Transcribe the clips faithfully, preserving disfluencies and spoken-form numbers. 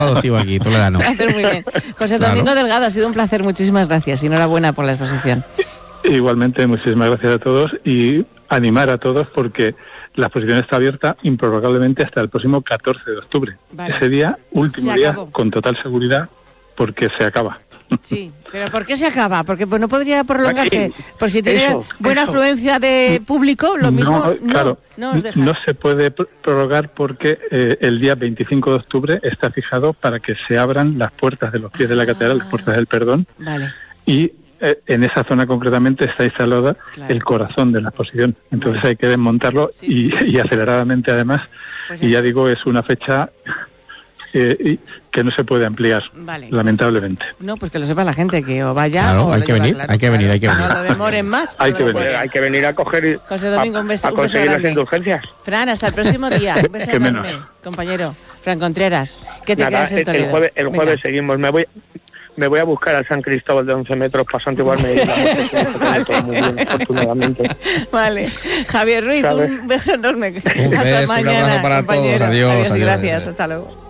adoptivo aquí, toledano. Muy bien. José Domingo claro. Delgado, ha sido un placer, muchísimas gracias y enhorabuena por la exposición. Igualmente, muchísimas gracias a todos y animar a todos porque la exposición está abierta improrrogablemente hasta el próximo catorce de octubre. Vale. Ese día, último día, con total seguridad, porque se acaba. Sí, pero ¿por qué se acaba? Porque pues, no podría prolongarse. Por si tiene eso, buena eso. afluencia de público, lo mismo no, no, claro, no, os deja. No se puede prorrogar porque eh, el día veinticinco de octubre está fijado para que se abran las puertas de los pies de la catedral, las puertas del perdón. Vale. Y eh, en esa zona concretamente está instalada claro. el corazón de la exposición. Entonces vale. hay que desmontarlo sí, y, sí, sí. y aceleradamente además. Pues y ya digo, es una fecha... Eh, que no se puede ampliar, vale. lamentablemente. No, pues que lo sepa la gente, que o vaya claro, o hay que venir, claro, hay que venir, hay que venir. No lo demoren más. hay, que venir. hay que venir a coger y José Domingo, a, un beso, a conseguir un beso las indulgencias. Fran, hasta el próximo día. Un beso enorme, menos. compañero. Fran Contreras, ¿qué te Nada, quedas en Toledo? El jueves, el jueves seguimos. Me voy me voy a buscar al San Cristóbal de once metros pasando igual me vale. todo muy bien, afortunadamente. Vale. Javier Ruiz, ¿sabes? Un beso enorme. Un hasta beso, mañana, un abrazo para compañero. todos. Adiós, adiós, adiós, y gracias. adiós. Hasta luego.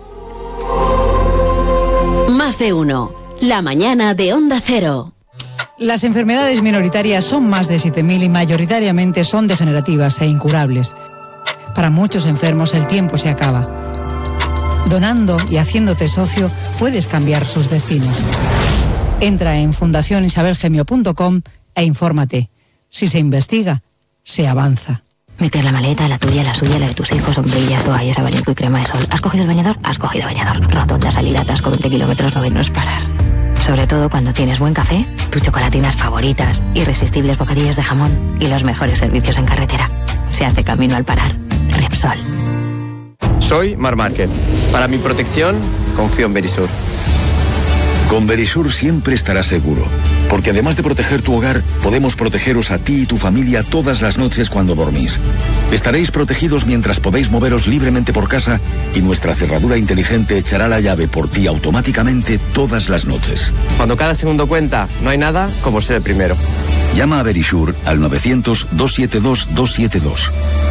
Más de uno. La mañana de Onda Cero. Las enfermedades minoritarias son más de siete mil y mayoritariamente son degenerativas e incurables. Para muchos enfermos el tiempo se acaba. Donando y haciéndote socio puedes cambiar sus destinos. Entra en fundación isabel gemio punto com e infórmate. Si se investiga, se avanza. Meter la maleta, la tuya, la suya, la de tus hijos, sombrillas, toallas, abanico y crema de sol. ¿Has cogido el bañador? Has cogido bañador. Rotonda, salida, atasco, veinte kilómetros, no ven, no es parar. Sobre todo cuando tienes buen café, tus chocolatinas favoritas, irresistibles bocadillos de jamón y los mejores servicios en carretera. Se hace camino al parar. Repsol. Soy Mar Márquez. Para mi protección, confío en Verisur. Con Verisur siempre estarás seguro, porque además de proteger tu hogar, podemos protegeros a ti y tu familia todas las noches cuando dormís. Estaréis protegidos mientras podéis moveros libremente por casa y nuestra cerradura inteligente echará la llave por ti automáticamente todas las noches. Cuando cada segundo cuenta, no hay nada como ser el primero. Llama a Verisur al novecientos, doscientos setenta y dos, doscientos setenta y dos.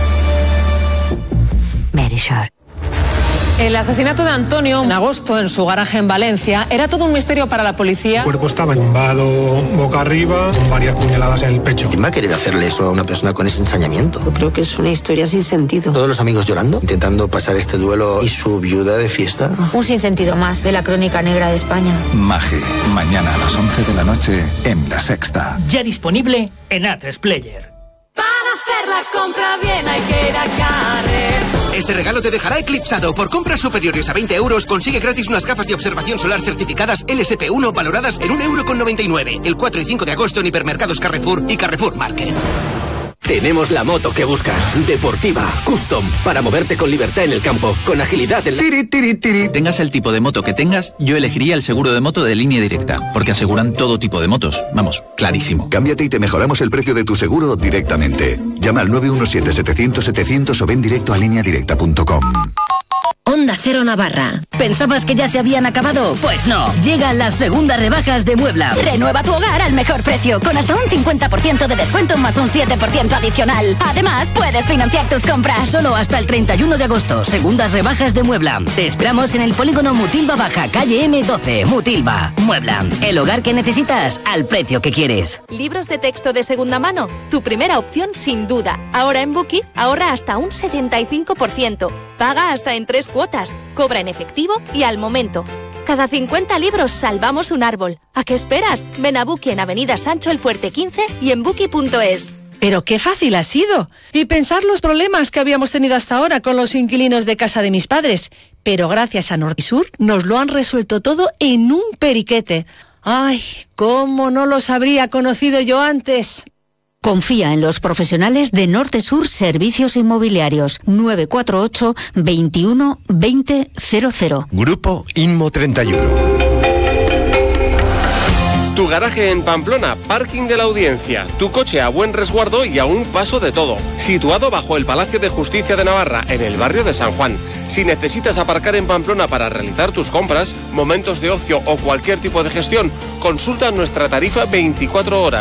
Verisur. El asesinato de Antonio en agosto en su garaje en Valencia era todo un misterio para la policía. El cuerpo estaba tumbado boca arriba con varias puñaladas en el pecho. ¿Quién va a querer hacerle eso a una persona con ese ensañamiento? Yo creo que es una historia sin sentido. Todos los amigos llorando, intentando pasar este duelo y su viuda de fiesta. Un sinsentido más de la crónica negra de España. Maje, mañana a las once de la noche en La Sexta. Ya disponible en A tres Player. Para hacer la compra bien hay que ir a Carrefour. Este regalo te dejará eclipsado. Por compras superiores a veinte euros, consigue gratis unas gafas de observación solar certificadas L S P uno valoradas en un euro con noventa y nueve. El cuatro y cinco de agosto en hipermercados Carrefour y Carrefour Market. Tenemos la moto que buscas. Deportiva, custom, para moverte con libertad en el campo, con agilidad en la... Tiri, tiri, tiri. Tengas el tipo de moto que tengas, yo elegiría el seguro de moto de Línea Directa, porque aseguran todo tipo de motos. Vamos, clarísimo. Cámbiate y te mejoramos el precio de tu seguro directamente. Llama al nueve uno siete, setecientos, setecientos o ven directo a línea directa punto com. Onda Cero Navarra. ¿Pensabas que ya se habían acabado? Pues no. Llegan las segundas rebajas de Muebla. Renueva tu hogar al mejor precio, con hasta un cincuenta por ciento de descuento más un siete por ciento adicional. Además, puedes financiar tus compras. Solo hasta el treinta y uno de agosto. Segundas rebajas de Muebla. Te esperamos en el polígono Mutilva Baja, calle eme doce. Mutilva. Muebla. El hogar que necesitas al precio que quieres. Libros de texto de segunda mano. Tu primera opción sin duda. Ahora en Bookie ahorra hasta un setenta y cinco por ciento. Paga hasta en tres cuotas, cobra en efectivo y al momento. Cada cincuenta libros salvamos un árbol. ¿A qué esperas? Ven a Bookie en Avenida Sancho el Fuerte quince y en bookie punto es. Pero qué fácil ha sido. Y pensar los problemas que habíamos tenido hasta ahora con los inquilinos de casa de mis padres. Pero gracias a Nortisur nos lo han resuelto todo en un periquete. ¡Ay, cómo no los habría conocido yo antes! Confía en los profesionales de Nortesur Servicios Inmobiliarios. nueve cuatro ocho, veintiuno, veinte, cero cero. Grupo Inmo treinta y uno. Tu garaje en Pamplona, parking de la Audiencia. Tu coche a buen resguardo y a un paso de todo. Situado bajo el Palacio de Justicia de Navarra, en el barrio de San Juan. Si necesitas aparcar en Pamplona para realizar tus compras, momentos de ocio o cualquier tipo de gestión, consulta nuestra tarifa veinticuatro horas.